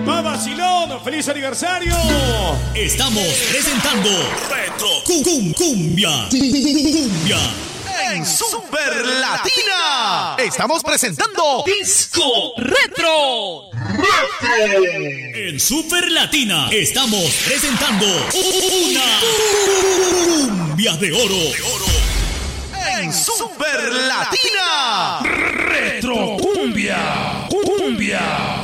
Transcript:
Va vacilón, feliz aniversario. Estamos presentando Retro Cumbia. En Super Latina estamos presentando Disco Retro. En Super Latina estamos presentando una cumbia de oro. En Super Latina Retro Cumbia.